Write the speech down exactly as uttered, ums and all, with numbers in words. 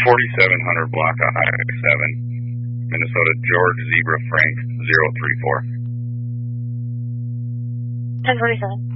forty-seven hundred block of Highway seven, Minnesota, George Zebra Frank zero three four. ten forty-seven.